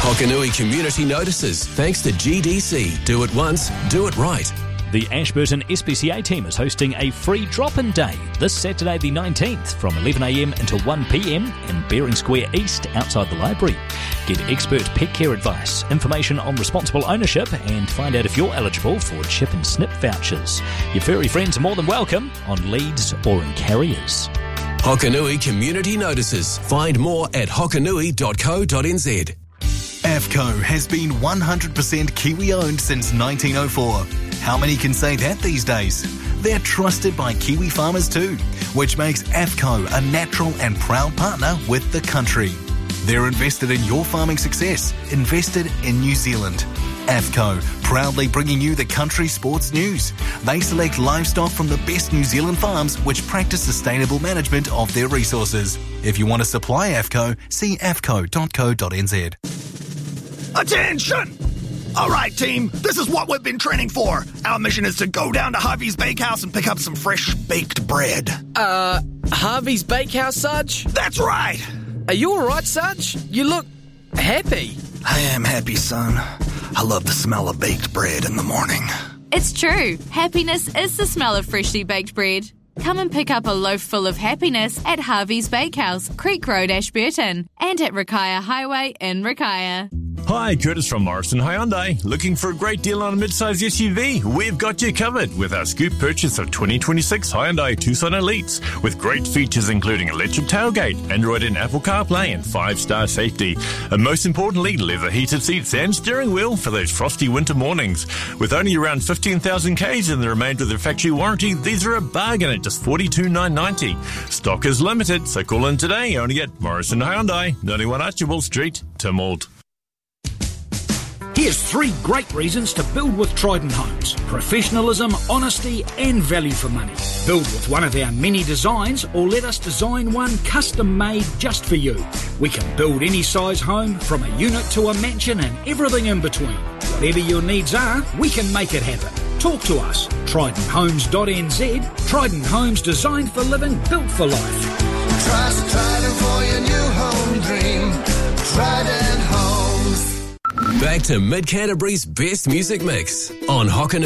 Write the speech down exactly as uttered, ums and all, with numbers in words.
Hokanui Community Notices, thanks to G D C. Do it once, do it right. The Ashburton S P C A team is hosting a free drop-in day this Saturday the nineteenth from eleven a m until one p m in Bering Square East outside the library. Get expert pet care advice, information on responsible ownership and find out if you're eligible for chip and snip vouchers. Your furry friends are more than welcome on leads or in carriers. Hokanui Community Notices. Find more at hokanui dot co dot n z. AFCO has been one hundred percent Kiwi-owned since nineteen oh four. How many can say that these days? They're trusted by Kiwi farmers too, which makes AFCO a natural and proud partner with the country. They're invested in your farming success, invested in New Zealand. AFCO, proudly bringing you the country sports news. They select livestock from the best New Zealand farms which practice sustainable management of their resources. If you want to supply AFCO, see a f c o dot co dot n z. Attention! All right, team, this is what we've been training for. Our mission is to go down to Harvey's Bakehouse and pick up some fresh baked bread. Uh, Harvey's Bakehouse, Sarge? That's right. Are you all right, Sarge? You look happy. I am happy, son. I love the smell of baked bread in the morning. It's true. Happiness is the smell of freshly baked bread. Come and pick up a loaf full of happiness at Harvey's Bakehouse, Creek Road, Ashburton, and at Rakaia Highway in Rakaia. Hi, Curtis from Morrison Hyundai. Looking for a great deal on a mid-size S U V? We've got you covered with our scoop purchase of twenty twenty-six Hyundai Tucson Elites with great features including electric tailgate, Android and Apple CarPlay, and five-star safety. And most importantly, leather heated seats and steering wheel for those frosty winter mornings. With only around fifteen thousand kays and the remainder of their factory warranty, these are a bargain at just forty-two thousand nine hundred ninety dollars. Stock is limited, so call in today only at Morrison Hyundai, ninety-one Archibald Street, Tynwald. Here's three great reasons to build with Trident Homes. Professionalism, honesty and value for money. Build with one of our many designs or let us design one custom made just for you. We can build any size home from a unit to a mansion and everything in between. Whatever your needs are, we can make it happen. Talk to us. trident homes dot n z. Trident Homes, designed for living, built for life. Trust Trident for your new home dream. Trident Homes. Back to Mid Canterbury's best music mix on Hokanui.